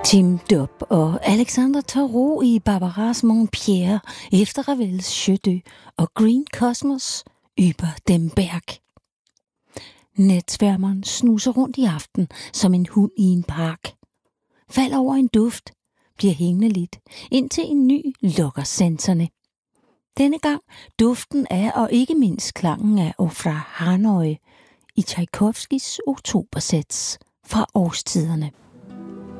Tim Dobb og Alexandre Tarot i Barbaras Montpierre efter Ravels Jeu d'eux og Green Cosmos Über dem Berg. Natsværmeren snuser rundt i aften som en hund i en park. Falder over en duft, bliver hængende lidt, indtil en ny lukker sanserne. Denne gang duften af og ikke mindst klangen af Ofra Hanoi i Tchaikovskis Oktobersats fra Årstiderne.